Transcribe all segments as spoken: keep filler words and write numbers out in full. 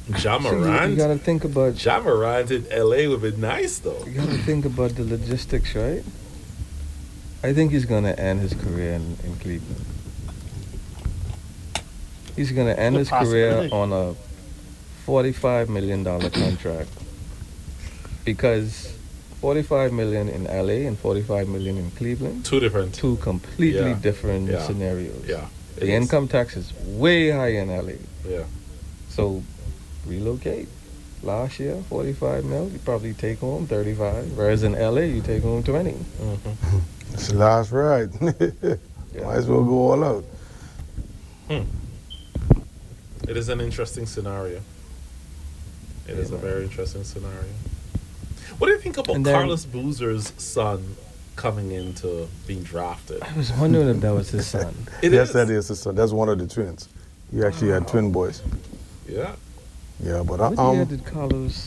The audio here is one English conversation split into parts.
Ja So you, you Morant. gotta think about Ja Morant in L A would be nice though. you gotta think about the logistics, right? I think he's gonna end his career in, in Cleveland. He's gonna end The his career possibility. on a forty-five million dollar contract because forty-five million in L A and forty-five million in Cleveland, Two different. two completely Yeah. different Yeah. scenarios. Yeah. it The is. income tax is way high in L A, Yeah. so relocate. Last year, forty-five mil, you probably take home thirty-five, whereas in L A, you take home twenty. Mm-hmm. It's the last ride. Yeah. Might as well go all out. It is an interesting scenario. It is Yeah, a man. very interesting scenario. What do you think about And then- Carlos Boozer's son coming into being drafted? I was wondering if that was his son. It yes, is. that is his son. That's one of the twins. He actually had twin boys. Yeah. Yeah, but I, What year um, did Carlos?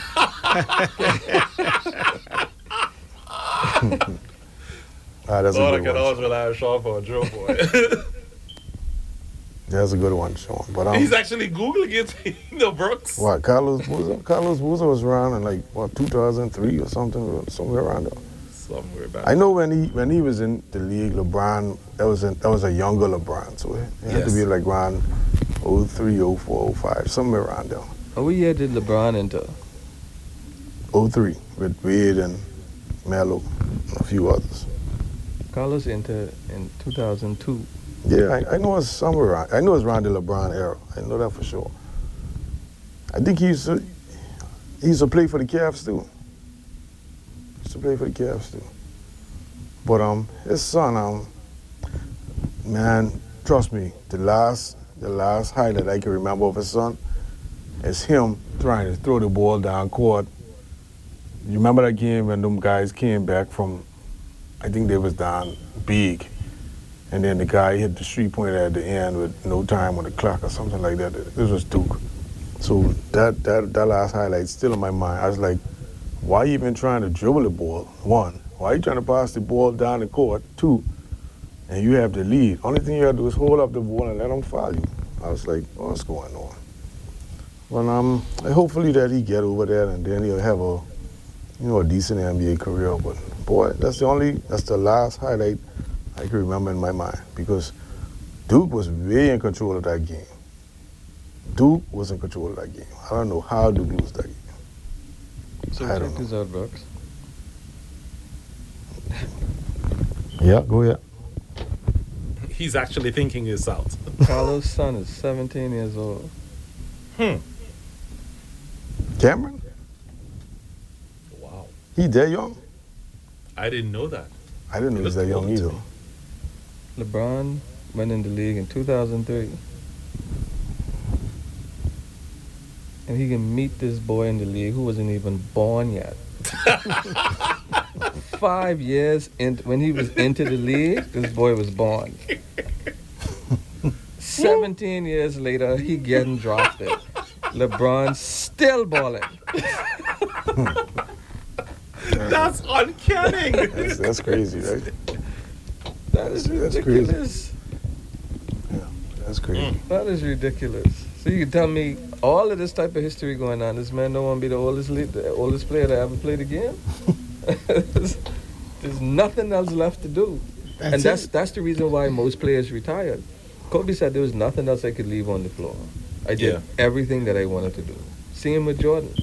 ah, that's a Lord, I good can one. always rely on Sean for a drill boy. That's a good one, Sean. But um, He's actually Googling it, you know, Brooks. what, Carlos Boozer? Carlos Boozer was around in like, what, two thousand three or something, or somewhere around there. Somewhere back. I know when he when he was in the league, LeBron, that was a, that was a younger LeBron, so it had Yes. to be like around oh three, oh four, oh five, somewhere around there. Oh, what year did LeBron enter? oh three with Wade and Melo and a few others. Carlos entered in two thousand two. Yeah, I, I know it's somewhere around. I know it's around the LeBron era. I know that for sure. I think he used to he used to play for the Cavs too. He used to play for the Cavs too. But um, his son, um, man, trust me, the last the last highlight I can remember of his son is him trying to throw the ball down court. You remember that game when them guys came back from, I think they was down big, and then the guy hit the three pointer at the end with no time on the clock or something like that. This was Duke. So that that that last highlight's still in my mind. I was like, why you even trying to dribble the ball? One, why you trying to pass the ball down the court? Two, and you have the lead. Only thing you have to do is hold up the ball and let them foul you. I was like, what's going on? Well, um, hopefully that he get over there and then he'll have a, you know, a decent N B A career. But boy, that's the only, that's the last highlight I can remember in my mind because Duke was way in control of that game. Duke was in control of that game. I don't know how Duke lose that game. So I don't check know. this out, Brooks. Yeah, go ahead. He's actually thinking this out. Carlos' son is seventeen years old. Hmm. Cameron, Wow. he that young? I didn't know that. I didn't know he was that He young looked either. older LeBron went in the league in two thousand three. And he can meet this boy in the league who wasn't even born yet. Five years in, when he was into the league, this boy was born. Seventeen years later, he getting drafted. LeBron still balling. That's uncanny. That's, that's crazy, right? That is That's crazy. ridiculous. That's crazy. That is ridiculous. So you can tell me all of this type of history going on. This man don't want to be the oldest lead, the oldest player to ever play the game. there's, there's nothing else left to do, That's and that's it. that's the reason why most players retired. Kobe said there was nothing else I could leave on the floor. I did Yeah. everything that I wanted to do. Same with Jordan.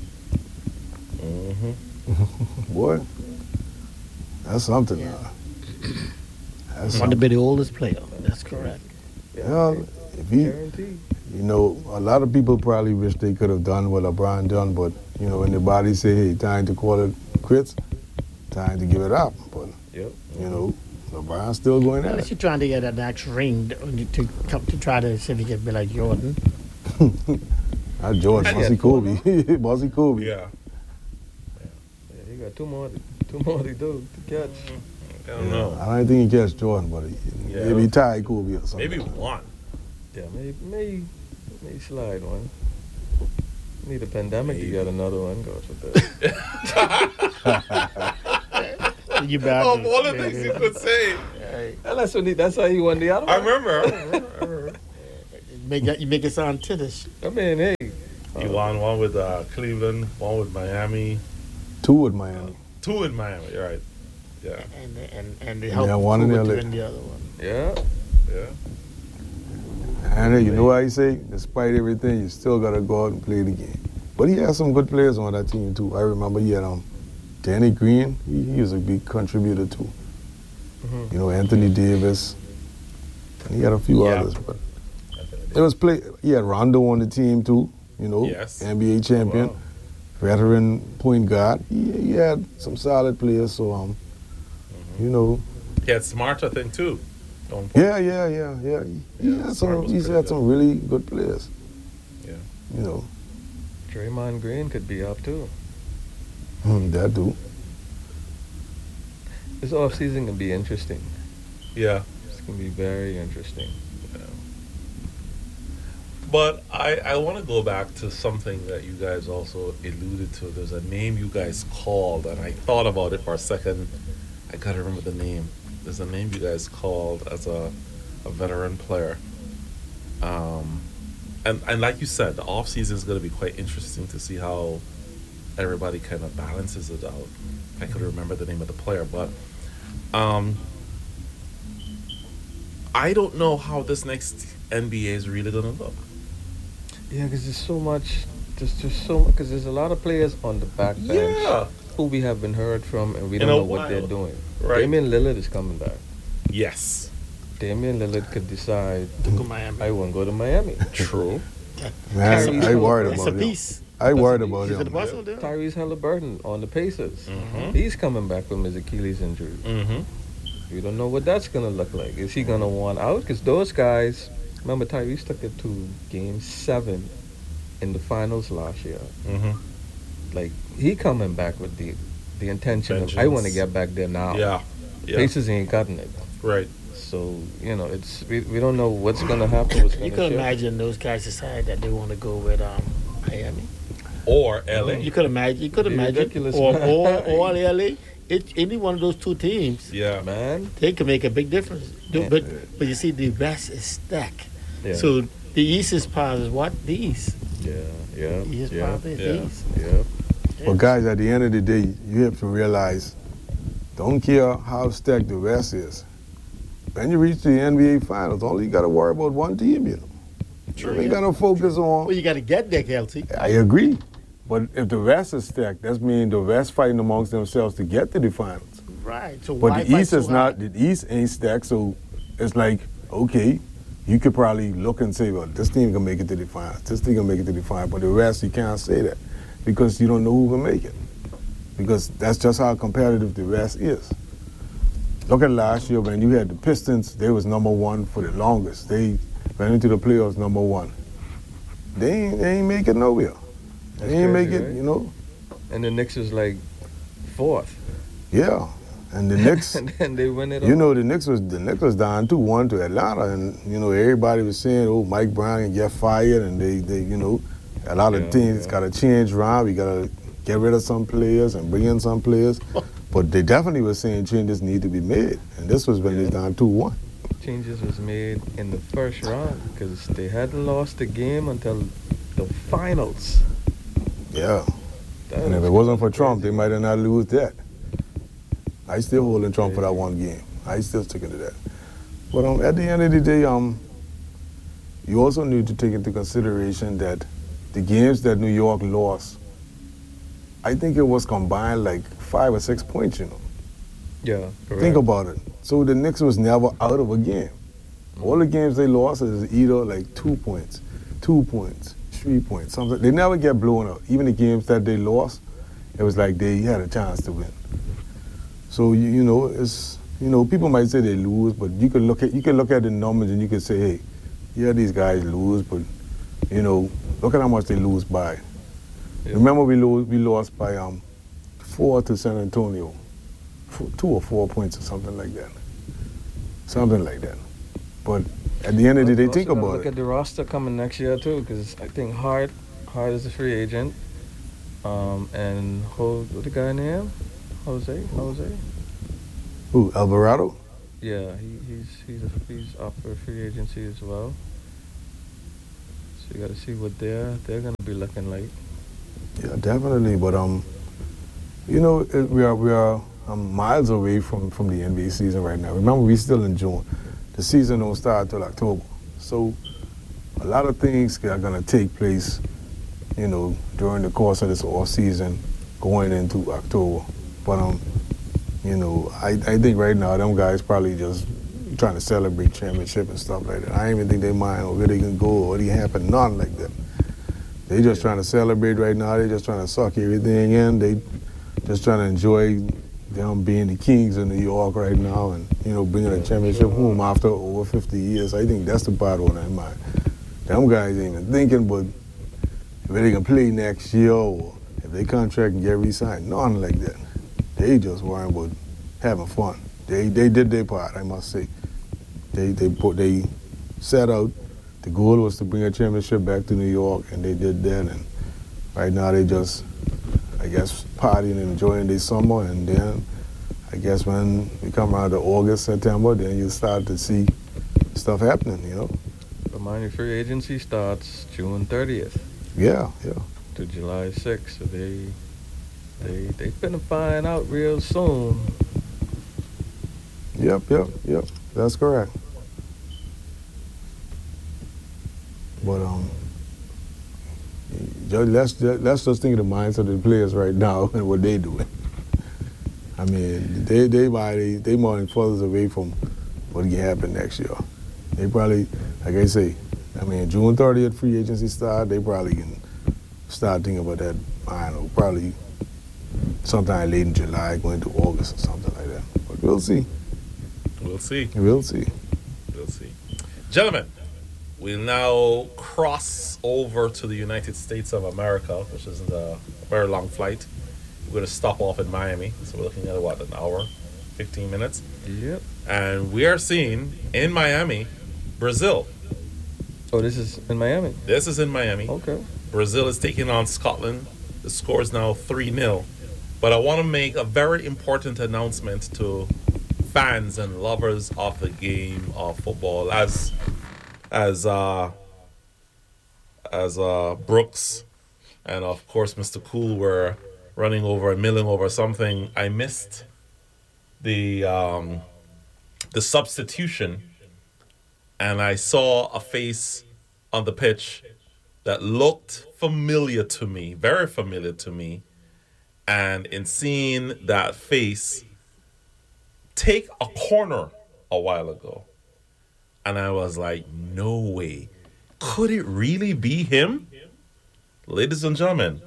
Mm-hmm. Boy, that's something. Uh, that's Want to something. be the oldest player. That's correct. Yeah, if he, Guaranteed. you know, a lot of people probably wish they could have done what LeBron done, but you know, when the body say, "Hey, time to call it quits, time to give it up," but Yep. you know, LeBron's still going at Unless it. you're trying to get that next ring to come to try to see if you can be like Jordan. Not Jordan, And he Bossy had four Kobe, Bossy Kobe. Yeah. Yeah, he got two more, two more to do to catch. I don't know. I don't think he catch Jordan, but he, Yeah. maybe tie Kobe or something. Maybe one. Yeah, maybe, maybe, maybe slide one. Need a pandemic Maybe. to get another one. Goes with that. You bad. Of all the things you could say. And that's when he, that's how he won the other I one. remember. I remember. Make that, you make it sound tiddish. I mean, hey, He won one with uh, Cleveland, one with Miami, Two with Miami. two in Miami. You're right. Yeah, And and and they Yeah, helped one in Kuba L A. to win the other one. Yeah. yeah. And hey, you know what I say? Despite everything, you still gotta go out and play the game. But he had some good players on that team too. I remember he had um, Danny Green. He, he was a big contributor too. Mhm. You know, Anthony Davis. And he had a few Yeah. others, but it was play. He had Rondo on the team too. You know, Yes. N B A champion, Wow. veteran point guard. He, he had some solid players. So um, you know, He had Smart, I think, too. Don't- yeah, yeah, yeah, yeah. He, he Yeah, had Smart some. was He's pretty had good. some really good players. Yeah. You know, Draymond Green could be up too. hmm, that do. This offseason can be interesting. Yeah. It's gonna be very interesting. But I, I want to go back to something that you guys also alluded to. There's a name you guys called, and I thought about it for a second. I gotta remember the name. There's a name you guys called as a, a veteran player. Um, and, and like you said, the off season is going to be quite interesting to see how everybody kind of balances it out. I could remember the name of the player, but um, I don't know how this next N B A is really going to look. Yeah, because there's so much. There's just so much. Because there's a lot of players on the back bench Yeah. who we haven't heard from, and we In don't a know what they're while. doing. Right. Damian Lillard is coming back. Yes. Damian Lillard could decide, To go Miami. I want to go to Miami. True. Man, Tyrese I worried That's a about him. piece. I worried about He's at the him. Boston deal. Tyrese Halliburton on the Pacers. Mhm. He's coming back from his Achilles injury. Mm-hmm. We don't know what that's going to look like. Is he going to want out? Because those guys, remember Tyrese took it to game seven in the finals last year. Mm-hmm. Like, he coming back with the the intention of, I want to Vengeance. get back there now. Yeah. Yeah. Pacers ain't cutting it. Right. So, you know, it's we, we don't know what's going to happen. What's You going to could shift. imagine those guys decide that they want to go with um, Miami. Or L A. You could imagine. You could Be imagine. ridiculous, Or, man. or or L A. It, any one of those two teams, Yeah. Man. they can make a big difference. Do- Yeah. But but you see, the West is stacked. Yeah. So the East is part is what? The East. yeah, yeah, The East yeah, part is yeah. the East. yeah. But guys, at the end of the day, you have to realize, don't care how stacked the West is. When you reach the N B A Finals, only you got to worry about one team, you know. True, You yeah. got to focus Well, on. you got to get there, Kelsey. I agree, but if the West is stacked, that means the West fighting amongst themselves to get to the Finals. Right. So But why the fight East so is not. hard? The East ain't stacked, so it's like, okay, you could probably look and say, well, this team can make it to the finals. This team can make it to the finals. But the rest, you can't say that because you don't know who can make it. Because that's just how competitive the rest is. Look at last year when you had the Pistons. They was number one for the longest. They went into the playoffs number one. They ain't, they ain't make it nowhere. That's they ain't make crazy, it, right? you know. And the Knicks is like fourth. Yeah, and the Knicks. And then they win it You all. know, the Knicks was the Knicks was down two one to Atlanta, and you know everybody was saying, "Oh, Mike Brown can get fired," and they, they you know, a lot of Yeah, teams yeah. got to change around. We got to get rid of some players and bring in some players, but they definitely were saying changes need to be made, and this was when Yeah. they down two one. Changes was made in the first round because they hadn't lost the game until the finals. Yeah, That and if was it wasn't for Trump, crazy. they might have not lose that. I still holding Trump for that one game. I still sticking to that. But um, at the end of the day, um, you also need to take into consideration that the games that New York lost, I think it was combined like five or six points, you know. Yeah, correct. Think about it. So the Knicks was never out of a game. All the games they lost is either like two points, two points, three points, something. They never get blown out. Even the games that they lost, it was like they had a chance to win. So you, you know, it's you know, people might say they lose, but you can look at you can look at the numbers and you can say, hey, yeah, these guys lose, but you know, look at how much they lose by. Yeah. Remember, we lose we lost by um four to San Antonio, four, two or four points or something like that, something like that. But at the end of the day, Also think gotta about look it. at the roster coming next year too, because I think Hart, Hart is a free agent, um, and Ho, what the guy name? Jose, Jose. Who, Alvarado? Yeah, he, he's he's a, he's up for free agency as well. So you got to see what they're they're going to be looking like. Yeah, definitely. But um, you know, it, we are we are um, miles away from, from the N B A season right now. Remember, we still in June. The season don't start till October. So a lot of things are going to take place, you know, during the course of this off season, going into October. But um, you know, I I think right now them guys probably just trying to celebrate championship and stuff like that. I don't even think they mind where they can go or what can happen, nothing like that. They just trying to celebrate right now. They just trying to suck everything in. They just trying to enjoy them being the kings of New York right now and, you know, bringing a championship home after over fifty years. I think that's the part on their mind. Them guys ain't even thinking, but if they can play next year or if they contract and get re-signed, nothing like that. They just worrying about having fun. They they did their part, I must say. They they put they set out. The goal was to bring a championship back to New York, and they did that. And right now they just, I guess, partying and enjoying their summer. And then I guess when we come around to August, September, then you start to see stuff happening, you know. Remind you, free agency starts June thirtieth Yeah, yeah. to July sixth. So they they they finna find out real soon. Yep, yep, yep. That's correct. But um, just, let's just, let's just think of the minds of the players right now and what they doing. I mean, they they might they, they more than furthers away from what can happen next year. They probably, like I say, I mean, June thirtieth free agency start. They probably can start thinking about that. I don't know, probably sometime late in July, going to August or something like that. But we'll see. We'll see. We'll see. We'll see. Gentlemen, we'll now cross over to the United States of America, which isn't a very long flight. We're going to stop off in Miami. So we're looking at, what, an hour, fifteen minutes? Yep. And we are seeing, in Miami, Brazil. Oh, this is in Miami? This is in Miami. Okay. Brazil is taking on Scotland. The score is now three nil. But I want to make a very important announcement to fans and lovers of the game of football. As as uh, as uh, Brooks and, of course, Mister Cool were running over and milling over something, I missed the um, the substitution, and I saw a face on the pitch that looked familiar to me, very familiar to me. And in seeing that face take a corner a while ago, and I was like, no way. Could it really be him? Ladies and gentlemen,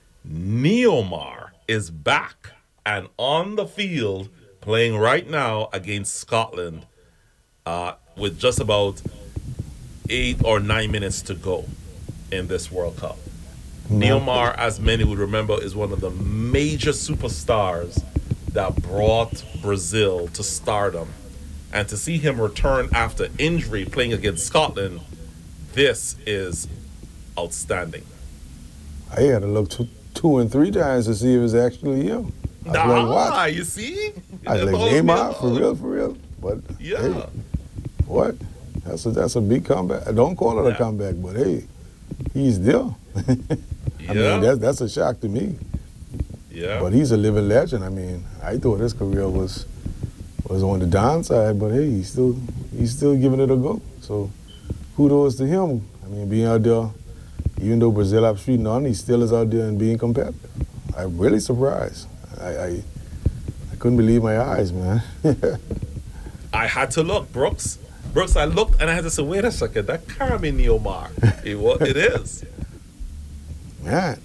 Neomar is back and on the field playing right now against Scotland uh, with just about eight or nine minutes to go in this World Cup. Neomar, as many would remember, is one of the major superstars that brought Brazil to stardom. And to see him return after injury playing against Scotland, this is outstanding. I had to look two, two and three times to see if it was actually him. I was Ah, like, what? you see? I was It like, throws me Neymar, off. for real, for real. But Yeah. hey, what? That's a that's a big comeback. I don't call it Yeah. a comeback, but hey, he's there. I Yeah. mean, that's that's a shock to me. Yeah. But he's a living legend. I mean, I thought his career was was on the downside, but hey, he's still he's still giving it a go. So kudos to him. I mean, being out there, even though Brazil up street none, he still is out there and being competitive. I'm really surprised. I I, I couldn't believe my eyes, man. I had to look, Brooks. Brooks, I looked and I had to say, wait a second, that can't be Neomar. It, wa- it is. Man.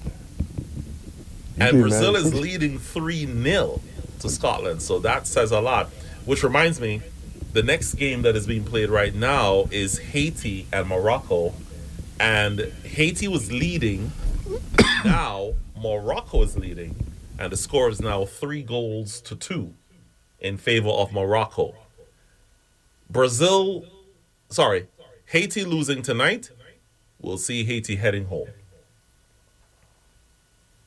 You And can Brazil imagine. is leading three nil to Scotland, so that says a lot. Which reminds me, the next game that is being played right now is Haiti and Morocco. And Haiti was leading. Now Morocco is leading. And the score is now three goals to two in favor of Morocco. Brazil, sorry, Haiti losing tonight. We'll see Haiti heading home.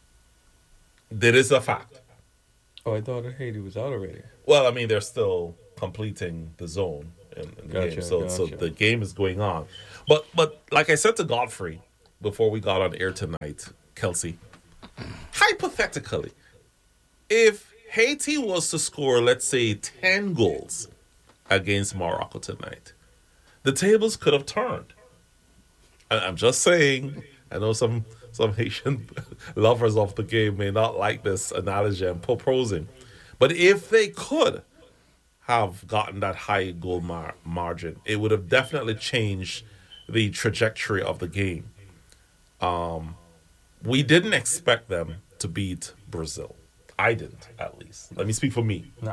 That is a fact. Oh, I thought Haiti was out already. Well, I mean, they're still completing the zone in, in the Gotcha, game. So so gotcha. the game is going on. But but like I said to Godfrey before we got on air tonight, Kelsey, hypothetically, if Haiti was to score, let's say, ten goals against Morocco tonight, the tables could have turned. I- I'm just saying, I know some some Haitian lovers of the game may not like this analogy I'm proposing, but if they could have gotten that high goal mar- margin, it would have definitely changed the trajectory of the game. Um, we didn't expect them to beat Brazil. I didn't, at least. Let me speak for me. Nah.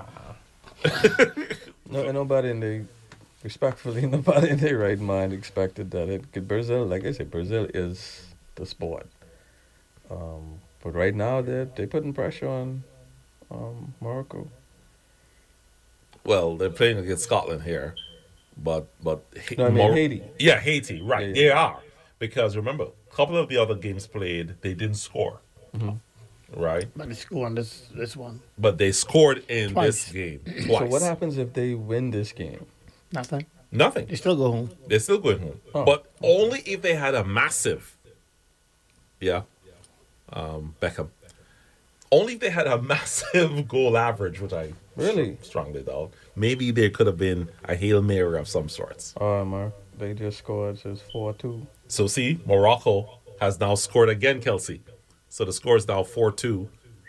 no, and nobody in the respectfully, nobody in their right mind expected that it could Brazil. Like I said, Brazil is the sport. Um, but right now they're they putting pressure on um, Morocco. Well, they're playing against Scotland here, but but Ha- No, I mean Mor- Haiti. Yeah, Haiti, right? Yeah, yeah. They are, because remember, a couple of the other games played, they didn't score, right? But they score on this this one. But they scored in Twice. this game twice. So what happens if they win this game? Nothing. Nothing. They still go home. They're still going home, Oh. but only if they had a massive, yeah, um, Beckham. Only if they had a massive goal average, which I Really? strongly doubt. Maybe there could have been a Hail Mary of some sorts. Oh, Mark, they just scored. So it's four two. So see, Morocco has now scored again, Kelsey. So the score is now four two.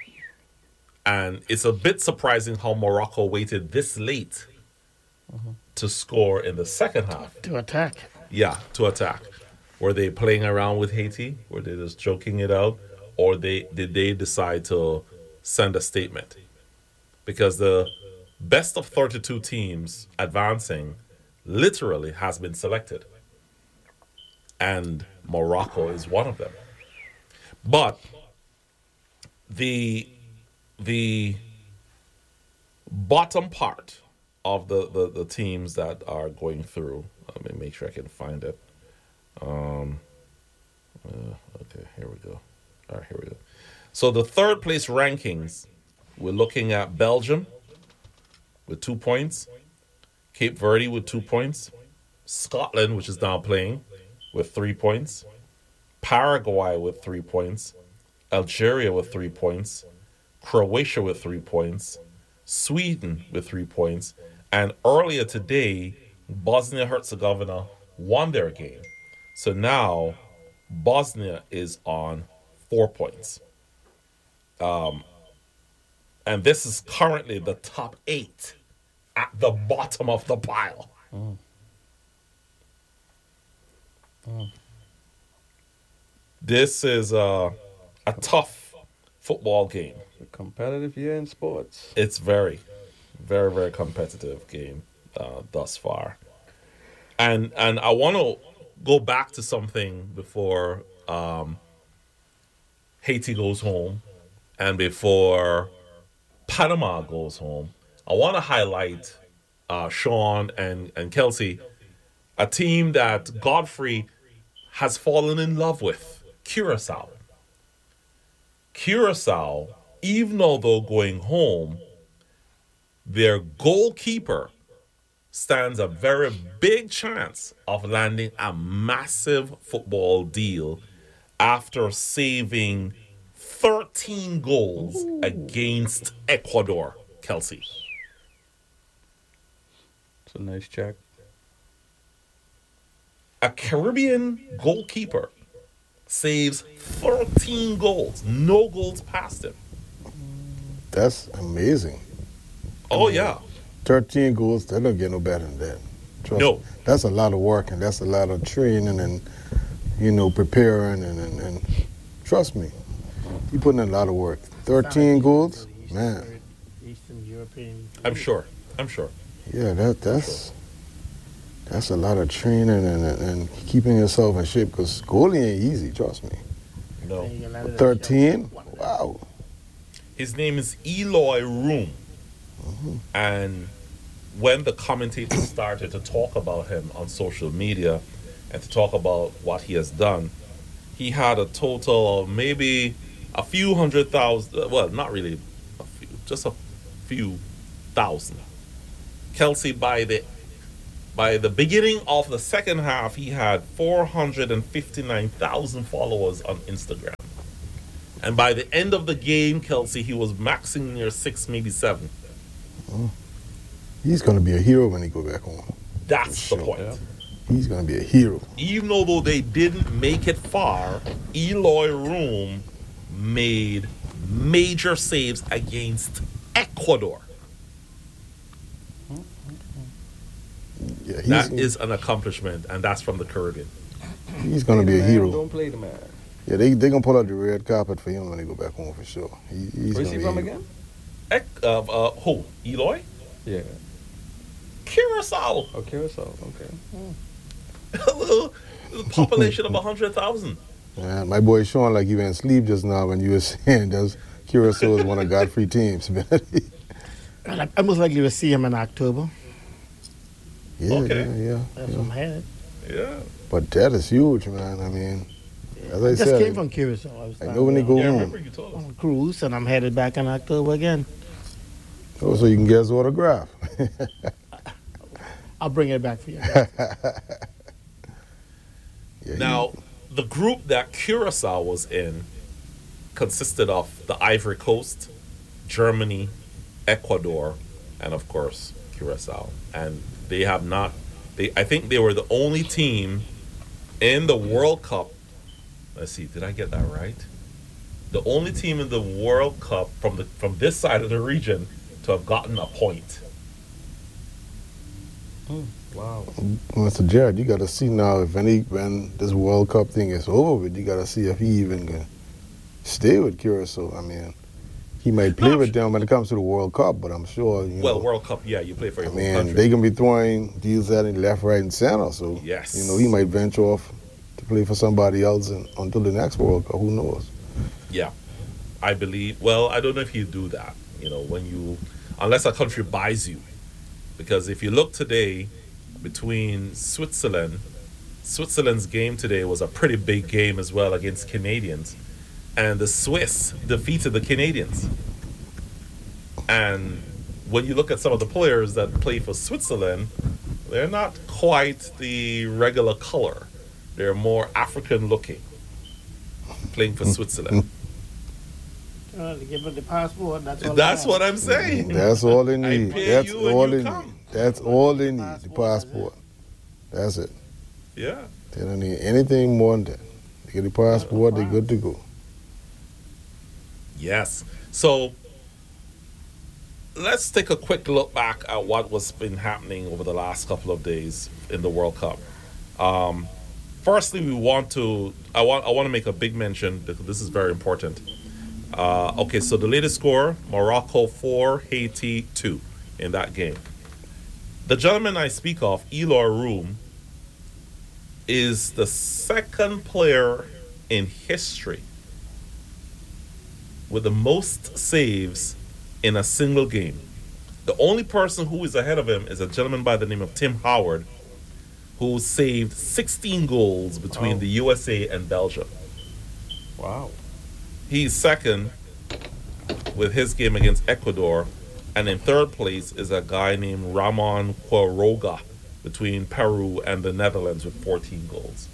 And it's a bit surprising how Morocco waited this late to score in the second half. To attack. Yeah, to attack. Were they playing around with Haiti? Were they just joking it out? Or they did they decide to send a statement? Because the best of thirty-two teams advancing literally has been selected. And Morocco is one of them. But the the bottom part of the, the, the teams that are going through, let me make sure I can find it. Um, uh, okay, here we go. All right, here we go. So the third place rankings, we're looking at Belgium with two points, Cape Verde with two points, Scotland, which is now playing, with three points, Paraguay with three points, Algeria with three points, Croatia with three points, Sweden with three points, and earlier today, Bosnia-Herzegovina won their game. So now Bosnia is on four points. Um, and this is currently the top eight at the bottom of the pile. Mm. Mm. This is a, a tough football game. A competitive year in sports. It's very, very, very competitive game uh, thus far. And and I want to go back to something before um, Haiti goes home and before Panama goes home. I want to highlight uh, Sean and, and Kelsey, a team that Godfrey has fallen in love with, Curacao. Curacao, even although going home, their goalkeeper stands a very big chance of landing a massive football deal after saving thirteen goals against Ecuador, Kelsey. It's a nice check. A Caribbean goalkeeper saves thirteen goals, no goals past him. That's amazing. Oh, yeah. thirteen goals, they don't get no better than that. Trust No. me. That's a lot of work, and that's a lot of training and, you know, preparing. And, and, and trust me, you putting in a lot of work. thirteen goals, man. Eastern European. I'm sure. I'm sure. Yeah, that that's that's a lot of training and, and, and keeping yourself in shape, because goalie ain't easy, trust me. No. thirteen? Wow. His name is Eloy Room. And when the commentators started to talk about him on social media and to talk about what he has done, he had a total of maybe a few hundred thousand, well, not really a few, just a few thousand Kelsey, by the by the beginning of the second half, he had four hundred fifty-nine thousand followers on Instagram. And by the end of the game, Kelsey, he was maxing near six, maybe seven. Oh. He's going to be a hero when he go back home. That's Sure. the point. Yeah. He's going to be a hero. Even though they didn't make it far, Eloy Room made major saves against Ecuador. Yeah, he's, That is an accomplishment, and that's from the Caribbean. he's going to Play be the a man, hero. Don't play the man. Yeah, they they gonna pull out the red carpet for him when he go back home for sure. He, he's Where's gonna he be from a hero. again? Ec- uh, uh, who? Eloy? Yeah. Curacao. Oh, Curacao. Okay. A little, little population of one hundred thousand. Man, my boy Sean, like he went to sleep just now when you were saying that Curacao is one of Godfrey teams, man. Well, I, I most likely to see him in October. yeah, Okay. yeah, yeah, That's yeah. what I'm headed. Yeah. But that is huge, man. I mean, as I I just said, came from Curacao. I, was I down know when they there go Yeah, I home. remember you told us. on a cruise, and I'm headed back in October again. Oh, so you can get his autograph. I'll bring it back for you. Yeah, Now, the group that Curacao was in consisted of the Ivory Coast, Germany, Ecuador, and of course Curacao. And they have not. They I think they were the only team in the World Cup. Let's see, did I get that right? The only team in the World Cup from the from this side of the region to have gotten a point. Wow. Mister Jared, you got to see now if any when this World Cup thing is over with, you got to see if he even can stay with Curacao. I mean, he might play No, with them when it comes to the World Cup, but I'm sure you Well, know. World Cup, yeah, you play for I your home mean, country. they can be throwing deals at him left, right, and center. So Yes. you know, he might venture off to play for somebody else and, until the next World Cup. Who knows? Yeah, I believe. Well, I don't know if you do that. You know, when you, unless a country buys you, because if you look today between Switzerland, Switzerland's game today was a pretty big game as well against Canadians, and the Swiss defeated the Canadians. And when you look at some of the players that play for Switzerland, they're not quite the regular color. They're more African looking, playing for Switzerland. Uh, to give him the passport. That's all. That's I what have. I'm saying. That's all they I need. pay That's you and all you they come. need. That's all they need. The Passport, that's it. passport. That's it. Yeah. They don't need anything more than that. They get the passport, they're good to go. Yes. So let's take a quick look back at what was been happening over the last couple of days in the World Cup. Um, firstly, we want to I want I want to make a big mention because this is very important. Uh, okay, so the latest score: Morocco four, Haiti two in that game. The gentleman I speak of, Eloy Room, is the second player in history with the most saves in a single game. The only person who is ahead of him is a gentleman by the name of Tim Howard, who saved sixteen goals between Wow. the U S A and Belgium. Wow. He's second with his game against Ecuador, and in third place is a guy named Ramon Quiroga between Peru and the Netherlands with fourteen goals.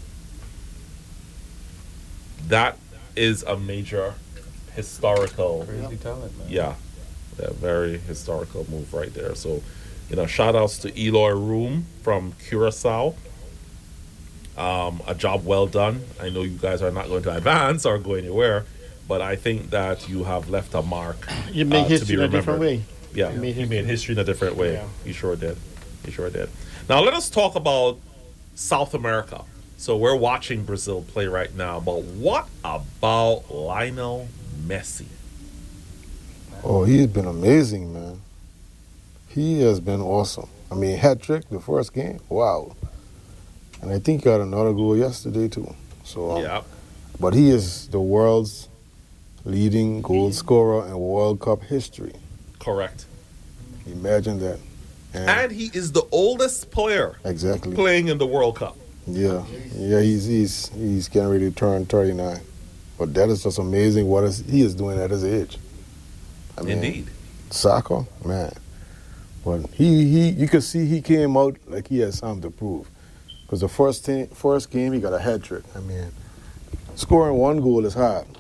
That is a major historical, Crazy talent, man. yeah, a very historical move right there. So, you know, shout outs to Eloy Room from Curacao. Um, a job well done. I know you guys are not going to advance or go anywhere, but I think that you have left a mark. You make uh, to be history in a different remembered. way. Yeah, You made he made history in a different way. Yeah. He sure did. He sure did. Now let us talk about South America. So we're watching Brazil play right now, but what about Lionel Messi? Oh, he's been amazing, man. He has been awesome. I mean, hat trick the first game. Wow. And I think he got another goal yesterday too. So, um, Yeah, but he is the world's leading goal scorer in World Cup history. correct. Imagine that. And, And he is the oldest player exactly. playing in the World Cup. Yeah, yeah. He's he's he's getting ready to turn thirty-nine. But that is just amazing what is, he is doing at his age. I mean, Indeed. Soccer, man. But he, he, you could see he came out like he had something to prove. Because the first, te- first game, he got a hat trick. I mean, scoring one goal is hard.